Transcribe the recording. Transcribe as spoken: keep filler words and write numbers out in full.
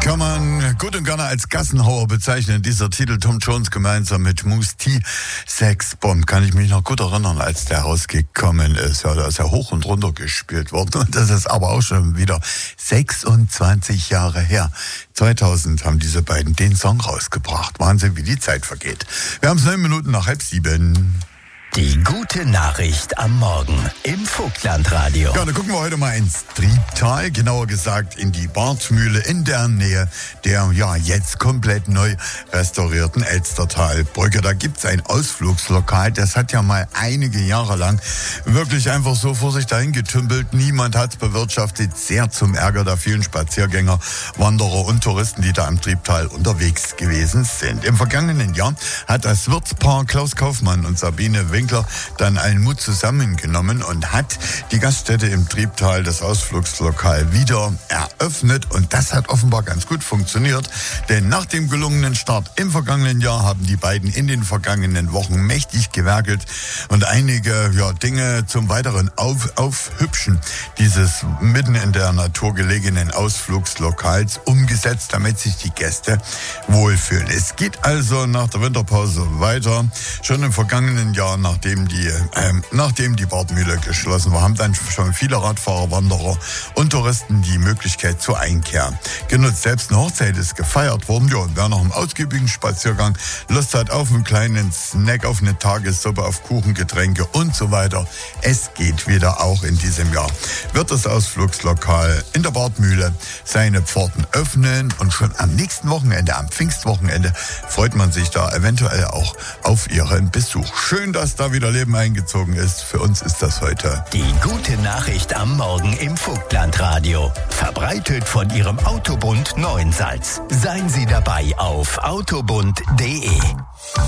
Kann man gut und gerne als Gassenhauer bezeichnen. Dieser Titel Tom Jones gemeinsam mit Mousse T. Sex Bomb. Kann ich mich noch gut erinnern, als der rausgekommen ist. Ja, da ist ja hoch und runter gespielt worden. Und das ist aber auch schon wieder sechsundzwanzig Jahre her. zweitausend haben diese beiden den Song rausgebracht. Wahnsinn, wie die Zeit vergeht. Wir haben es neun Minuten nach halb sieben. Die gute Nachricht am Morgen im Vogtlandradio. Ja, da gucken wir heute mal ins Triebtal, genauer gesagt in die Bartmühle in der Nähe der ja jetzt komplett neu restaurierten Elstertalbrücke. Da gibt's ein Ausflugslokal, das hat ja mal einige Jahre lang wirklich einfach so vor sich dahin getümpelt. Niemand hat's bewirtschaftet, sehr zum Ärger der vielen Spaziergänger, Wanderer und Touristen, die da im Triebtal unterwegs gewesen sind. Im vergangenen Jahr hat das Wirtspaar Klaus Kaufmann und Sabine Winkler dann allen Mut zusammengenommen und hat die Gaststätte im Triebtal, das Ausflugslokal, wieder eröffnet. Und das hat offenbar ganz gut funktioniert, denn nach dem gelungenen Start im vergangenen Jahr haben die beiden in den vergangenen Wochen mächtig gewerkelt und einige ja, Dinge zum weiteren Auf, Aufhübschen dieses mitten in der Natur gelegenen Ausflugslokals umgesetzt, damit sich die Gäste wohlfühlen. Es geht also nach der Winterpause weiter. Schon im vergangenen Jahr, nachdem die, ähm, nachdem die Bartmühle geschlossen war, haben dann schon viele Radfahrer, Wanderer und Touristen die Möglichkeit zur Einkehr genutzt. Selbst eine Hochzeit ist gefeiert worden. Ja, und wer nach einem ausgiebigen Spaziergang Lust hat auf einen kleinen Snack, auf eine Tagessuppe, auf Kuchen, Getränke und so weiter. Es geht wieder auch in diesem Jahr. Wird das Ausflugslokal in der Bartmühle seine Pforten öffnen und schon am nächsten Wochenende, am Pfingstwochenende, freut man sich da eventuell auch auf Ihren Besuch. Schön, dass da wieder Leben eingezogen ist. Für uns ist das heute die gute Nachricht am Morgen im Vogtlandradio. Verbreitet von Ihrem Autobund Neuensalz. Seien Sie dabei auf autobund punkt de.